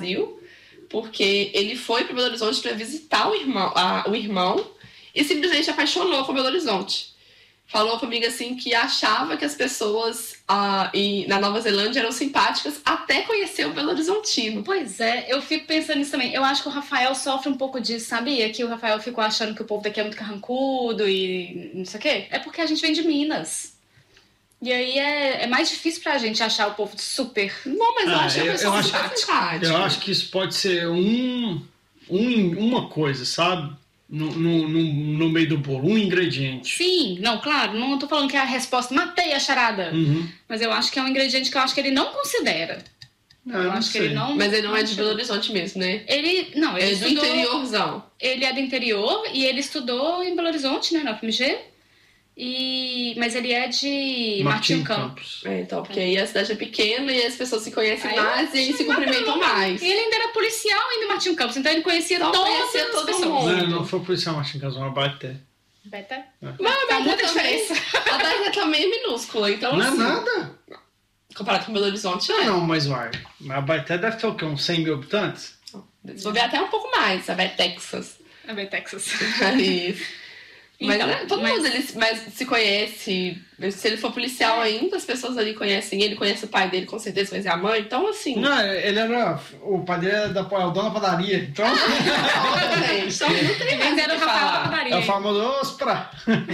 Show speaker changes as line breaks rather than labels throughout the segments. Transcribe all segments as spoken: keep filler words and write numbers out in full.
Brasil, porque ele foi para Belo Horizonte para visitar o irmão, a, o irmão e simplesmente apaixonou com Belo Horizonte. Falou comigo assim que achava que as pessoas ah, em, na Nova Zelândia eram simpáticas até conhecer o Belo Horizontino.
Pois é, eu fico pensando nisso também. Eu acho que o Rafael sofre um pouco disso, sabia? Que o Rafael ficou achando que o povo daqui é muito carrancudo e não sei o quê. É porque a gente vem de Minas. E aí é, é mais difícil pra gente achar o povo super...
Não, mas eu
Ah,
acho
eu-
que
eu
é só
acho-
simpático.
Eu acho que isso pode ser um, um uma coisa, sabe? No, no, no, no meio do bolo, um ingrediente.
Sim, não, claro, não tô falando que é a resposta, matei a charada.
Uhum.
Mas eu acho que é um ingrediente que eu acho que ele não considera.
Não,
eu
não
acho que
sei.
ele não...
Mas ele não é de
chegou.
Belo Horizonte mesmo, né?
Ele, não, ele
Ele é do
estudou...
interiorzão.
Ele é do interior e ele estudou em Belo Horizonte, né, na U F M G. E... Mas ele é de Martinho Campos.
É, então, porque aí a cidade é pequena e as pessoas se conhecem
Aí
mais e aí se cumprimentam mais.
E ele ainda era policial ainda em Martinho Campos, então ele conhecia
Então,
todas
conhecia
as
todo
pessoas.
mundo.
Não, não foi policial Martin Caso, uma baté.
Beta?
Mas,
Tá
mas
muita
também,
diferença.
a Bahia também é minúscula, então
Não é
assim,
nada.
comparado com Belo Horizonte,
Não,
é.
não, mas vai. A Baité deve ter o quê? Uns cem mil habitantes?
Se bobear até um pouco mais, a Bahia é Texas.
É bem Texas.
Isso. Mas
Então,
né, todo
mas-
mundo ele, se- mas se conhece. Se ele for policial ainda, as pessoas ali conhecem ele, conhece o pai dele, com certeza conhece a mãe. Então, assim.
Não, ele era. O pai dele era da, é o dono da padaria. Então.
Olha, gente, então não tem mais
Eles
o
eram
que
o Rafael da
falar.
padaria.
É o famoso Ospra.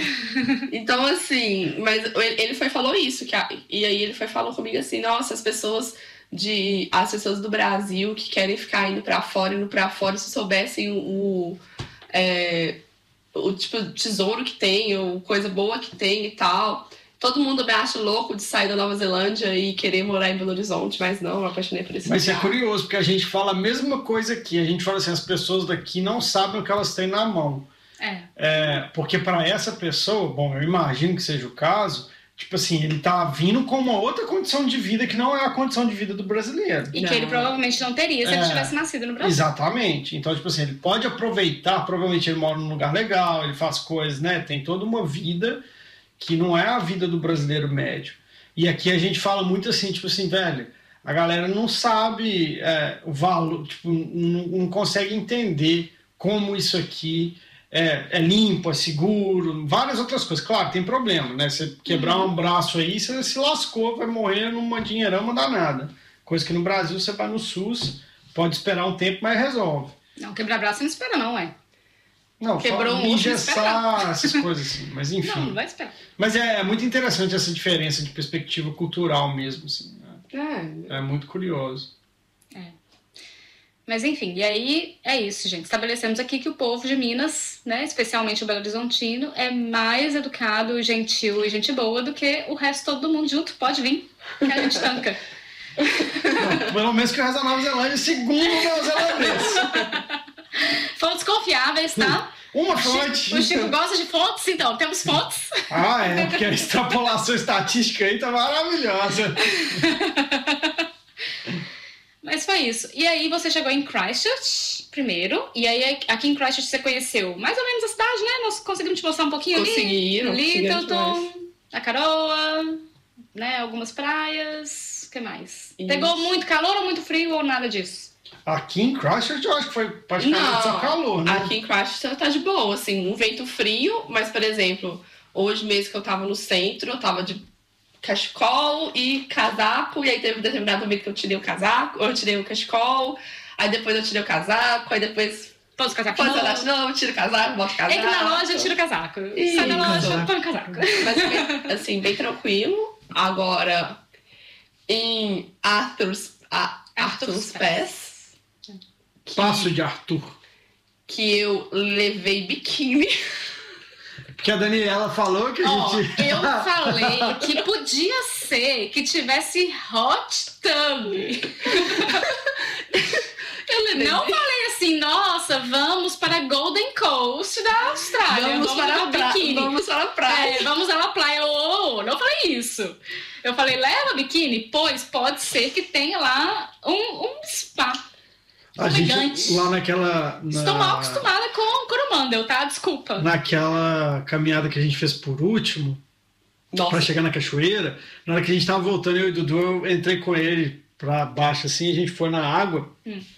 Então, assim, mas ele ele foi e falou isso. Que a- e aí ele foi e falou comigo assim: nossa, as pessoas de. As pessoas do Brasil que querem ficar indo pra fora, indo pra fora, se soubessem o. o, é, o tipo de tesouro que tem, ou coisa boa que tem e tal. Todo mundo me acha louco de sair da Nova Zelândia e querer morar em Belo Horizonte, mas não, eu apaixonei por esse
Mas é
lugar.
curioso, porque a gente fala a mesma coisa aqui. A gente fala assim: as pessoas daqui não sabem o que elas têm na mão.
É.
É, porque para essa pessoa, bom, eu imagino que seja o caso, tipo assim, ele tá vindo com uma outra condição de vida que não é a condição de vida do brasileiro.
E
Não.
que ele provavelmente não teria se ele
É.
tivesse nascido no Brasil.
Exatamente. Então, tipo assim, ele pode aproveitar, provavelmente ele mora num lugar legal, ele faz coisas, né? Tem toda uma vida que não é a vida do brasileiro médio. E aqui a gente fala muito assim, tipo assim, velho, a galera não sabe é, o valor, tipo, não, não consegue entender como isso aqui é, é limpo, é seguro, várias outras coisas. Claro, tem problema, né? Você quebrar um braço aí, você se lascou, vai morrer numa dinheirama danada. Coisa que no Brasil você vai no SUS, pode esperar um tempo, mas resolve.
Não, quebrar braço não espera não, ué.
Não,
Quebrou
fala
um osso,
engessar, essas coisas assim, mas enfim.
Não, não vai esperar.
Mas é, é muito interessante essa diferença de perspectiva cultural mesmo, assim, né?
É,
É muito curioso.
Mas enfim, e aí é isso, gente. Estabelecemos aqui que o povo de Minas, né, especialmente o Belo Horizontino, é mais educado, gentil e gente boa do que o resto todo do mundo junto. Pode vir, que a gente tanca.
Não, pelo menos que o resto da Nova Zelândia, segundo o neozelandês.
Fontes confiáveis, tá?
Uma
O
fonte.
Chico, o Chico gosta de fontes, então temos fontes.
Ah, é, porque a extrapolação estatística aí tá maravilhosa.
Mas foi isso. E aí você chegou em Christchurch primeiro, e aí aqui em Christchurch você conheceu mais ou menos a cidade, né? Nós conseguimos te mostrar um pouquinho
Conseguiram,
ali.
conseguiram
Littleton, a Caroa, né? Algumas praias. O que mais?
Isso.
Pegou muito calor ou muito frio ou nada disso?
Aqui em Christchurch eu acho que foi praticamente só calor, né?
Aqui em Christchurch tá de boa, assim, um vento frio, mas, por exemplo, hoje mesmo que eu tava no centro, eu tava de cachecol e casaco, e aí teve um determinado momento que eu tirei o casaco, eu tirei o cachecol, aí depois eu tirei o casaco, aí depois
Pôs o casaco
põe o
novo.
casaco de novo, tiro o casaco, boto o casaco.
Entra na loja, tira o casaco.
Ih,
Sai da loja,
casaco.
põe o casaco.
Mas, bem- assim, bem tranquilo. Agora, em Arthur's, a,
Arthur's
Arthur's Pass, que,
Passo de Arthur.
que eu levei biquíni.
Porque a Daniela falou que a
Ó,
gente...
eu falei que podia ser que tivesse hot tub.
Eu levei
Não falei assim, nossa, vamos para Golden Coast da Austrália.
Vamos, para a
no
pra...
biquíni.
vamos para a praia.
É, vamos à la praia. Oh, oh, não falei isso. Eu falei, leva biquíni, pois pode ser que tenha lá um, um spa.
A gente,
Elegante.
lá naquela... na-
Estou mal acostumada com Coromandel, tá? Desculpa.
Naquela caminhada que a gente fez por último, pra
Nossa,
chegar na cachoeira, na hora que a gente tava voltando, eu e o Dudu, eu entrei com ele pra baixo assim, a gente foi na água.
Hum.